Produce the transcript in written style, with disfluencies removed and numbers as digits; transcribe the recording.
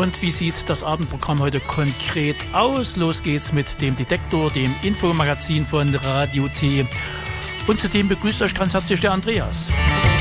Und wie sieht das Abendprogramm heute konkret aus? Los geht's mit dem Detektor, dem Infomagazin von Radio T. Und zudem begrüßt euch ganz herzlich der Andreas.